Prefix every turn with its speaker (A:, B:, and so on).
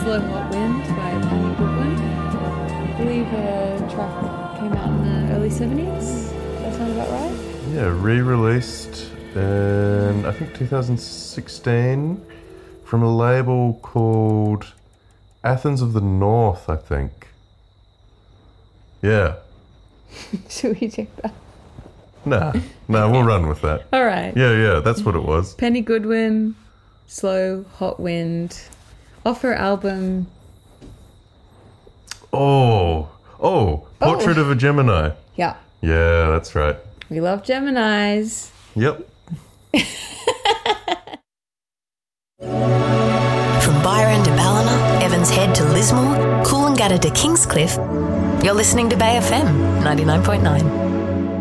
A: Slow Hot Wind by Penny Goodwin. I believe a track came out in the early 70s. Does that sound about right?
B: Yeah, re-released in, I think, 2016 from a label called Athens of the North, I think. Yeah.
A: Should we check that?
B: Nah, we'll run with that.
A: All right.
B: Yeah, that's what it was.
A: Penny Goodwin, Slow Hot Wind, off her album.
B: Oh, Portrait of a Gemini.
A: Yeah.
B: Yeah, that's right.
A: We love Geminis.
B: Yep.
C: From Byron to Ballina, Evans Head to Lismore, Coolangatta to Kingscliff, you're listening to Bay FM 99.9.